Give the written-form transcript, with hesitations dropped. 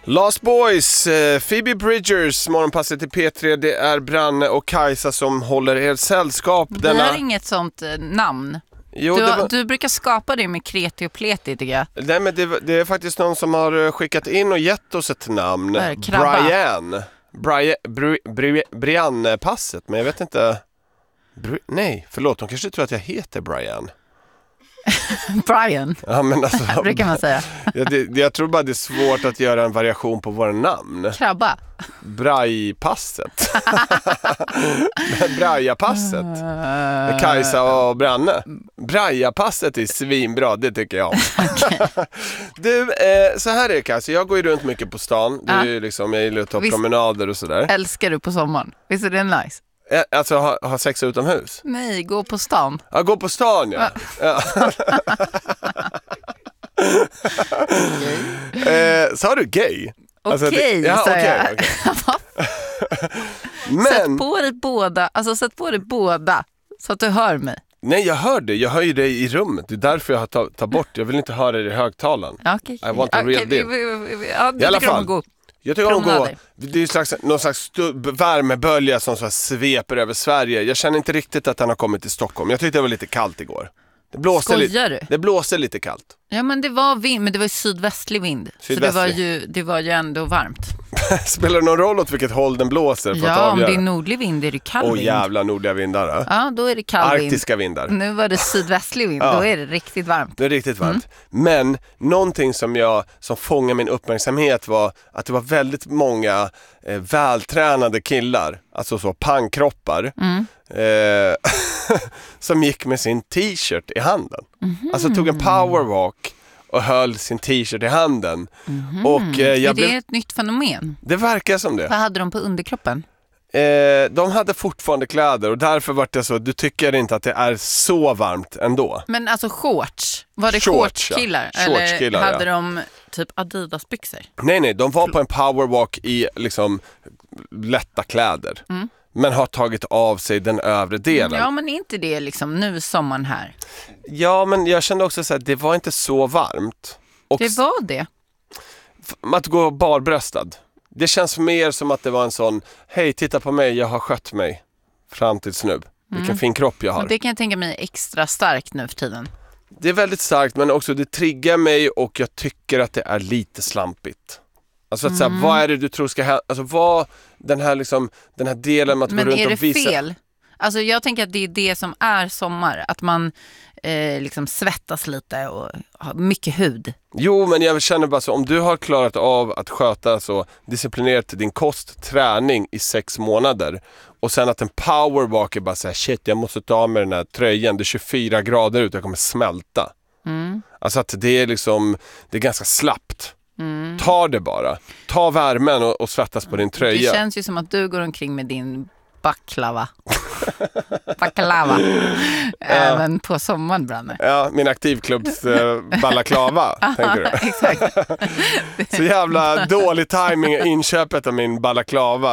Lost Boys, Phoebe Bridgers, morgonpasset i P3. Det är Branne och Kajsa som håller er sällskap. Vi har inget sånt namn. Jo, du brukar skapa det med kreti och pleti, tycker jag. Nej, men det är faktiskt någon som har skickat in och gett oss ett namn. Brian-passet, men jag vet inte. Nej, förlåt, de kanske tror att jag heter Brian. Brian. Ja, men alltså, brukar man säga. Jag tror bara det är svårt att göra en variation på våra namn. Krabba. Braj-passet. Braja-passet. Kajsa och Branne. Braja-passet är svinbra, det tycker jag. Okay. Du, så här är det, Kajsa. Jag går ju runt mycket på stan. Det är ju liksom, jag gillar att ta promenader och sådär. Älskar du på sommaren? Visst är det nice? Alltså ha sex utomhus? Nej, gå på stan. Ja, gå på stan, ja. Sa du gay? Okej, sa jag. Men sätt på dig båda så att du hör mig. Nej, jag hör det. Jag hör ju dig i rummet. Det är därför jag har tagit bort. Jag vill inte höra det i högtalaren. Okay. I want a real deal. I alla fall. Jag tycker om att gå. Det är någon slags värmebölja som så sveper över Sverige. Jag känner inte riktigt att den har kommit till Stockholm. Jag tyckte det var lite kallt igår. Det blåste lite kallt. Ja, men det var vind, men det var sydvästlig vind. Så det var ju ändå varmt. Spelar det någon roll åt vilket håll den blåser? Ja, om det är nordlig vind är det kall vind. Jävla nordliga vindar då. Ja, då är det kall vind. Arktiska vindar. Nu var det sydvästlig vind, då är det riktigt varmt. Det är riktigt varmt. Men någonting som fångade min uppmärksamhet var att det var väldigt många vältränade killar, alltså så pangkroppar, som gick med sin t-shirt i handen. Alltså tog en powerwalk och höll sin t-shirt i handen. Och, är det ett nytt fenomen? Det verkar som det. Vad hade de på underkroppen? De hade fortfarande kläder och därför var det så, du tycker inte att det är så varmt ändå. Men alltså shorts, var det shortskillar? Ja. Eller hade de typ Adidas-byxor? Nej, de var på en powerwalk i liksom lätta kläder. Men har tagit av sig den övre delen. Ja, men inte det liksom nu sommaren här. Ja, men jag kände också så att det var inte så varmt. Och det var det. Att gå barbröstad. Det känns mer som att det var en sån, hej, titta på mig, jag har skött mig fram tills nu. Vilken fin kropp jag har. Och det kan jag tänka mig extra starkt nu för tiden. Det är väldigt starkt, men också det triggar mig och jag tycker att det är lite slampigt. Alltså att säga, vad är det du tror ska hända? Alltså vad den här delen med att gå runt och visa. Men är det fel? Alltså jag tänker att det är det som är sommar. Att man liksom svettas lite och har mycket hud. Jo, men jag känner bara så, om du har klarat av att sköta så disciplinerat din kost, träning i 6 månader och sen att en powerwalk är bara så här, shit, jag måste ta av mig den här tröjan, det är 24 grader ut, jag kommer smälta. Alltså att det är liksom, det är ganska slappt. Ta det bara. Ta värmen och svettas på din tröja. Det känns ju som att du går omkring med din baklava. Även på sommaren, Branne. Ja, min aktivklubbs balaklava, tänker du? Exakt. Så jävla dålig timing i inköpet av min balaklava.